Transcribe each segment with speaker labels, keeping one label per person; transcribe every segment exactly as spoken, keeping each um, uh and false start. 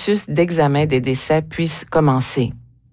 Speaker 1: processus d'examen des décès puisse commencer.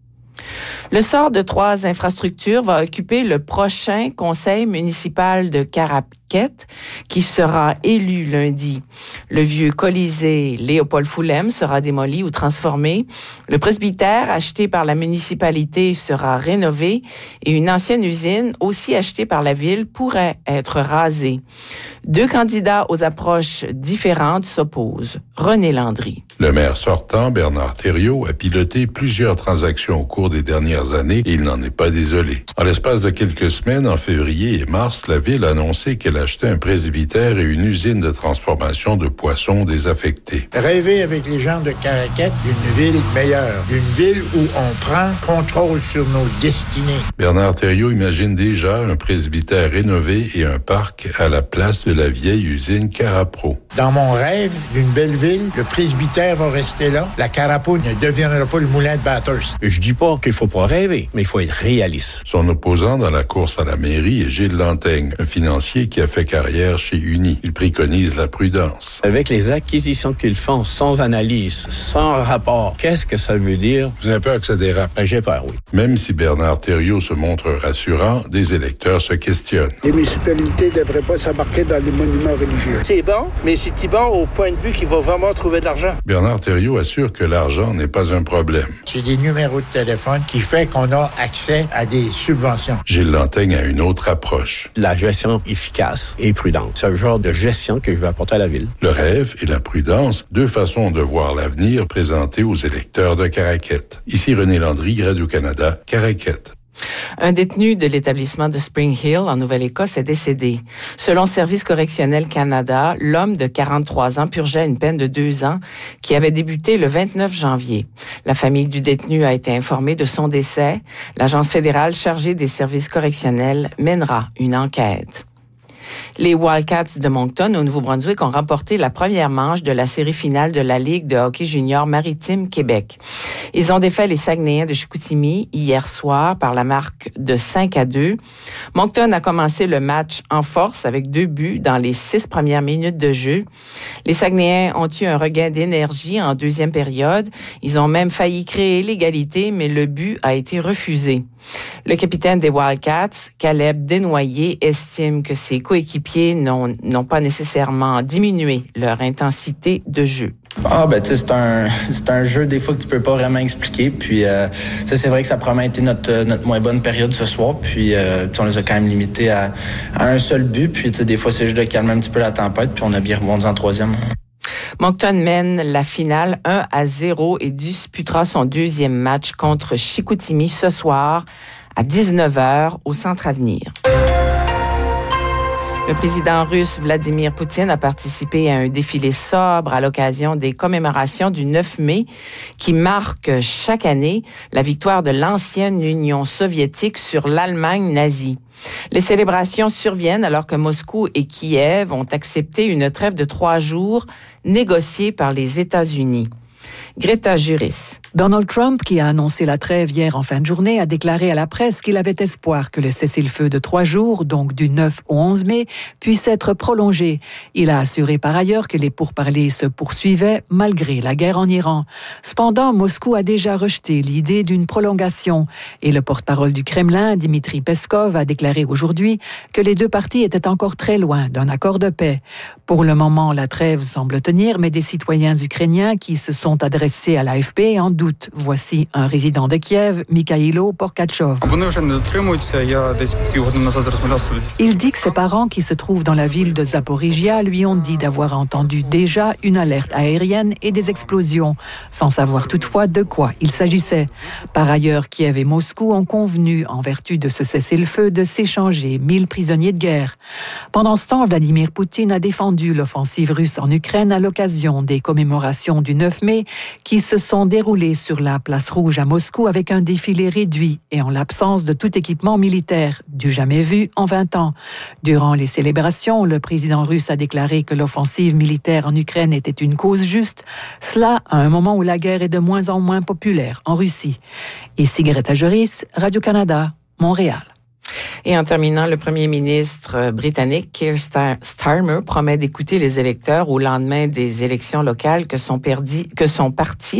Speaker 1: Le sort de trois infrastructures va occuper le prochain conseil municipal de Caraquette qui sera élu lundi. Le vieux Colisée Léopold Foulem sera démoli ou transformé. Le presbytère acheté par la municipalité sera rénové et une ancienne usine aussi achetée par la ville pourrait être rasée. Deux candidats aux approches différentes s'opposent. René Landry.
Speaker 2: Le maire sortant, Bernard Thériault, a piloté plusieurs transactions au cours des dernières années et il n'en est pas désolé. En l'espace de quelques semaines, en février et mars, la ville a annoncé qu'elle achetait un presbytère et une usine de transformation de poissons désaffectés.
Speaker 3: Rêver avec les gens de Caraquette d'une ville meilleure, d'une ville où on prend contrôle sur nos destinées.
Speaker 2: Bernard Thériault imagine déjà un presbytère rénové et un parc à la place de la vieille usine Carapro.
Speaker 3: Dans mon rêve d'une belle ville, le presbytère va rester là. La Carapo ne deviendra pas le moulin de Bathurst.
Speaker 4: Je dis pas qu'il faut pas rêver, mais il faut être réaliste.
Speaker 2: Son opposant dans la course à la mairie est Gilles Lantaigne, un financier qui a fait carrière chez Uni. Il préconise la prudence.
Speaker 4: Avec les acquisitions qu'ils font sans analyse, sans rapport, qu'est-ce que ça veut dire?
Speaker 2: Vous avez peur que ça dérape?
Speaker 4: Ben, j'ai peur, oui.
Speaker 2: Même si Bernard Thériault se montre rassurant, des électeurs se questionnent.
Speaker 5: Les municipalités ne devraient pas s'embarquer dans les monuments religieux.
Speaker 6: C'est bon, mais c'est bon au point de vue qu'il va vraiment trouver de l'argent.
Speaker 2: Bernard Thériault assure que l'argent n'est pas un problème.
Speaker 3: C'est des numéros de téléphone qui fait qu'on a accès à des subventions.
Speaker 2: Gilles Lantaigne a une autre approche.
Speaker 4: La gestion efficace et prudente. C'est le genre de gestion que je veux apporter à la ville.
Speaker 2: Le rêve et la prudence, deux façons de voir l'avenir présentées aux électeurs de Caraquette. Ici René Landry, Radio-Canada, Caraquette.
Speaker 1: Un détenu de l'établissement de Spring Hill, en Nouvelle-Écosse, est décédé. Selon Service correctionnel Canada, l'homme de quarante-trois ans purgeait une peine de deux ans qui avait débuté le vingt-neuf janvier. La famille du détenu a été informée de son décès. L'Agence fédérale chargée des services correctionnels mènera une enquête. Les Wildcats de Moncton, au Nouveau-Brunswick, ont remporté la première manche de la série finale de la Ligue de hockey junior maritime Québec. Ils ont défait les Saguenayens de Chicoutimi hier soir par la marque de cinq à deux. Moncton a commencé le match en force avec deux buts dans les six premières minutes de jeu. Les Saguenayens ont eu un regain d'énergie en deuxième période. Ils ont même failli créer l'égalité, mais le but a été refusé. Le capitaine des Wildcats, Caleb Desnoyers, estime que ses coéquipiers n'ont, n'ont pas nécessairement diminué leur intensité de jeu.
Speaker 7: Ah ben tu sais c'est un c'est un jeu des fois que tu peux pas vraiment expliquer puis euh, tu sais c'est vrai que ça a probablement été notre notre moins bonne période ce soir puis euh, on les a quand même limités à, à un seul but puis tu sais des fois c'est juste de calmer un petit peu la tempête puis on a bien rebondi en troisième.
Speaker 1: Moncton mène la finale un à zéro et disputera son deuxième match contre Chicoutimi ce soir à dix-neuf heures au Centre Avenir. Le président russe Vladimir Poutine a participé à un défilé sobre à l'occasion des commémorations du neuf mai qui marque chaque année la victoire de l'ancienne Union soviétique sur l'Allemagne nazie. Les célébrations surviennent alors que Moscou et Kiev ont accepté une trêve de trois jours négociée par les États-Unis. Greta Juris.
Speaker 8: Donald Trump, qui a annoncé la trêve hier en fin de journée, a déclaré à la presse qu'il avait espoir que le cessez-le-feu de trois jours, donc du neuf au onze mai, puisse être prolongé. Il a assuré par ailleurs que les pourparlers se poursuivaient malgré la guerre en Iran. Cependant, Moscou a déjà rejeté l'idée d'une prolongation et le porte-parole du Kremlin, Dmitri Peskov, a déclaré aujourd'hui que les deux parties étaient encore très loin d'un accord de paix. Pour le moment, la trêve semble tenir, mais des citoyens ukrainiens qui se sont adressés à l'A F P en doute. Voici un résident de Kiev, Mikhailo Porkachov. Il dit que ses parents, qui se trouvent dans la ville de Zaporizhia, lui ont dit d'avoir entendu déjà une alerte aérienne et des explosions, sans savoir toutefois de quoi il s'agissait. Par ailleurs, Kiev et Moscou ont convenu, en vertu de ce cessez-le-feu, de s'échanger mille prisonniers de guerre. Pendant ce temps, Vladimir Poutine a défendu l'offensive russe en Ukraine à l'occasion des commémorations du neuf mai qui se sont déroulées sur la place rouge à Moscou avec un défilé réduit et en l'absence de tout équipement militaire, du jamais vu en vingt ans. Durant les célébrations, le président russe a déclaré que l'offensive militaire en Ukraine était une cause juste, cela à un moment où la guerre est de moins en moins populaire en Russie. Ici Greta Juris, Radio-Canada, Montréal.
Speaker 1: Et en terminant, le premier ministre britannique, Keir Starmer, promet d'écouter les électeurs au lendemain des élections locales que son, perdi, que son parti